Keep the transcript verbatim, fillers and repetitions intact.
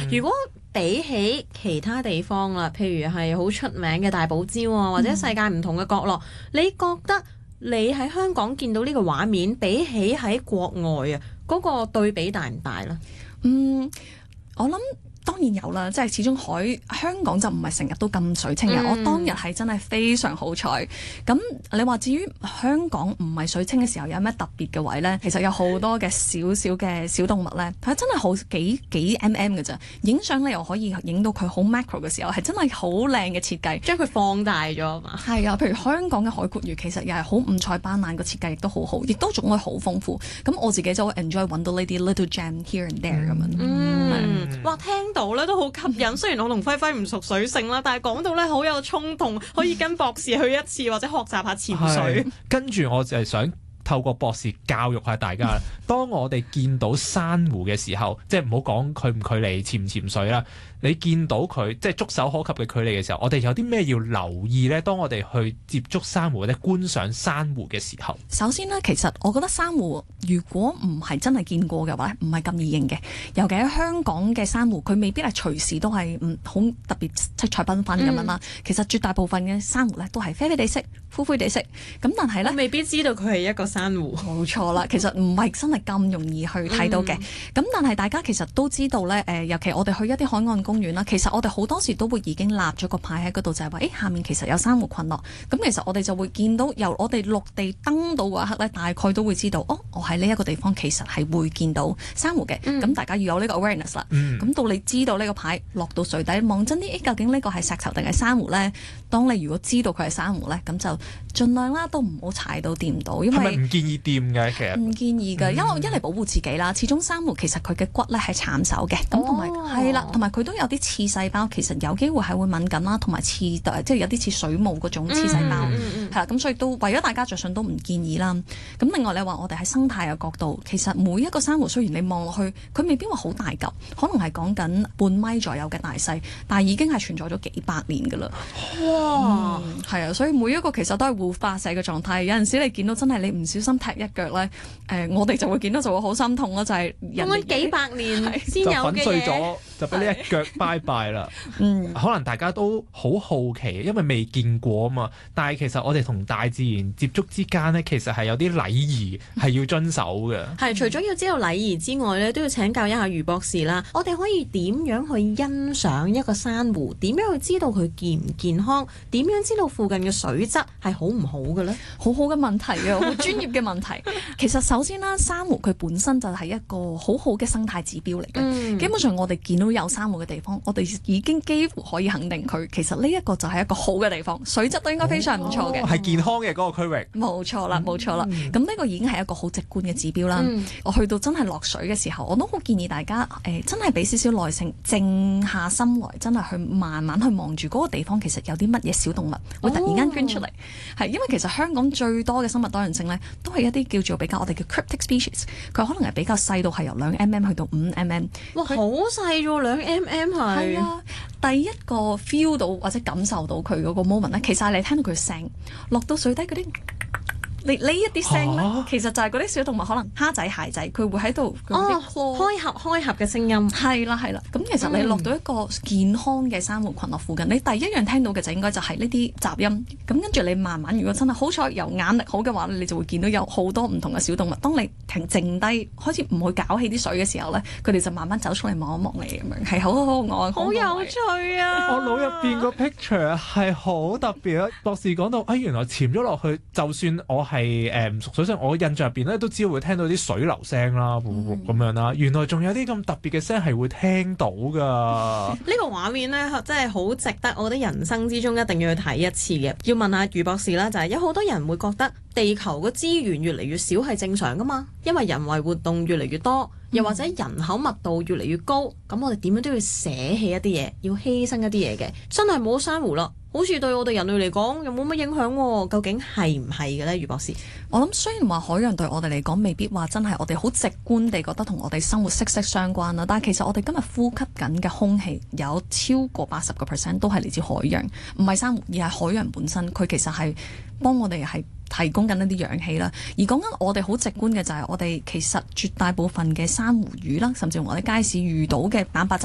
如果比起其他地方啦，譬如係好出名嘅大堡礁啊，或者世界唔同嘅角落，嗯、你覺得你喺香港見到呢個畫面，比起喺國外啊，嗰、嗰個對比大唔大咧？ 嗯，我諗。當然有啦，即係始終海香港就唔係成日都咁水清嘅。嗯、我當日係真係非常好彩。咁你話至於香港唔係水清嘅時候有咩特別嘅位呢？其實有好多嘅小小嘅小動物呢，係真係好幾幾 mm 嘅咋。影相你又可以影到佢好 macro 嘅時候，係真係好靚嘅設計， 將佢放大咗嘛。 係啊，譬如香港嘅海闊魚其實又係好五彩斑斕，個設計亦都好好，亦都種類好豐富。咁我自己就會 enjoy 揾到呢啲 little gem here and there 咁樣。 嗯，嗯哇，聽到咧都好吸引。雖然我同輝輝唔熟水性啦，但係講到咧好有衝動，可以跟博士去一次或者學習下潛水。 跟住我就係想透過博士教育下大家。當我哋見到珊瑚嘅時候，即係唔好講距唔距離潛唔潛水啦。你見到佢即係觸手可及嘅距離嘅時候，我哋有啲咩要留意呢？當我哋去接觸珊瑚或者觀賞珊瑚嘅時候， 首先呢，其實我覺得珊瑚如果唔係真係見過嘅話咧，唔係咁易認嘅。尤其喺香港嘅珊瑚，佢未必係隨時都係唔好特別七彩繽紛咁樣啦。嗯、其實絕大部分嘅珊瑚咧都係啡啡地色、灰灰地色。咁但係咧， 未必知道佢係一個珊瑚。 冇錯啦，其實唔係真係咁容易去睇到嘅。咁、嗯、但係大家其實都知道咧，誒、呃，尤其我哋去一啲海岸公園啦，其實我哋好多時都會已經立咗個牌喺嗰度，就係話，誒，下面其實有珊瑚群落。咁其實我哋就會見到，由我哋陸地登到嗰一刻咧，大概都會知道，哦，我喺呢一個地方其實係會見到珊瑚嘅。咁、嗯、大家要有呢個 awareness 啦。咁、嗯、到你知道呢個牌落到水底，望真啲，誒，究竟呢個係石頭定係珊瑚咧？當你如果知道佢係珊瑚咧，咁就盡量啦，都唔好踩到掂到，因為係咪唔建議掂嘅？其實唔建議嘅，因為一嚟保護自己啦，始終珊瑚其實佢嘅骨咧係慘手嘅，咁同埋係啦，同埋佢都有啲刺細胞，其實有機會係會敏感啦，同埋刺即係有啲似水母嗰種刺細胞，係啦、嗯，咁、嗯、所以都為咗大家着想都唔建議啦。咁另外你話我哋喺生態嘅角度，其實每一個珊瑚雖然你望落去，佢未必話好大嚿，可能係講緊半米左右嘅大細，但係已經係存在咗幾百年㗎啦。哇！係啊、嗯，所以每一個其實都係活化石嘅狀態。有陣時你見到真係你唔小心踢一腳咧，誒、呃，我哋就會見到就會好心痛咯，就係人哋幾百年先有嘅嘢， 就粉碎咗，就俾呢一腳拜拜啦。嗯，可能大家都好好奇，因為未見過啊嘛。但係其實我哋同大自然接觸之間呢，其實係有啲禮儀係要遵守嘅。係、 嗯、除咗要知道禮儀之外咧，都要請教一下余博士啦。我哋可以點樣去欣賞一個珊瑚？點樣去知道佢健唔健康？點樣知道附近嘅水質係好唔好嘅咧？ 好好嘅問題啊，好專業嘅問題。其實首先啦，珊瑚佢本身就係一個好好嘅生態指標嚟嘅。嗯、基本上我哋見到有珊瑚嘅地方，我哋已經幾乎可以肯定佢其實呢一個就係一個好嘅地方，水質都應該非常唔錯嘅， 係、哦、健康嘅嗰個區域。 冇錯啦，冇錯啦。咁呢、嗯、個已經係一個好直觀嘅指標啦。嗯、我去到真係落水嘅時候，我都好建議大家誒、呃，真係俾少少耐性，靜下心來，真係去慢慢去望住嗰個地方，其實有啲乜嘢小動物會突然間捐出嚟。係、哦、因為其實香港最多嘅生物多樣性咧，都係一啲叫做比較我哋叫 cryptic species， 佢可能係比較細到係由兩 mm 去到五 mm。 哇，好細喎，兩 mm 係。係啊， 第一個 feel 到或者感受到佢嗰個 moment 咧，其實係你聽到佢聲落到水底嗰啲。呢一啲聲咧，啊、其實就係嗰啲小動物，可能蝦仔、蟹仔，佢會喺度哦開合開合嘅聲音。係啦係啦，咁其實你落到一個健康嘅珊瑚群落附近，嗯、你第一樣聽到嘅就應該就係呢啲雜音。咁跟住你慢慢，如果真係好彩有眼力好嘅話，你就會見到有好多唔同嘅小動物。當你停靜低，開始唔去搞起啲水嘅時候咧，佢哋就慢慢走出嚟望一望你咁樣，係好好可愛， 好有趣啊！ 我腦入邊個 picture 係好特別啊！博士講到，哎，原來潛咗落去，就算我係。係誒唔熟水聲，我印象入邊咧都只會聽到啲水流聲啦，咁、嗯、樣啦。原來仲有啲咁特別嘅聲係會聽到㗎。 呢個畫面咧真係好值得，我覺得人生之中一定要去睇一次嘅。要問下余博士啦，就係、是、有好多人會覺得地球嘅資源越嚟越少係正常㗎嘛，因為人為活動越嚟越多，又或者人口密度越嚟越高，咁我哋點樣都要捨棄一啲嘢，要犧牲一啲嘢嘅。真係冇珊瑚啦，好似對我哋人類嚟講又冇乜影響喎。究竟係唔係嘅咧，余博士？ 我諗雖然話海洋對我哋嚟講未必話真係我哋好直觀地覺得同我哋生活息息相關啦，但係其實我哋今日呼吸緊嘅空氣有超過八十個 percent 都係嚟自海洋，唔係珊瑚，而係海洋本身。佢其實係幫我哋係提供緊一啲氧氣啦。而講緊我哋好直觀嘅就係我哋其實絕大部分嘅珊瑚魚啦，甚至我哋街市遇到嘅蛋白質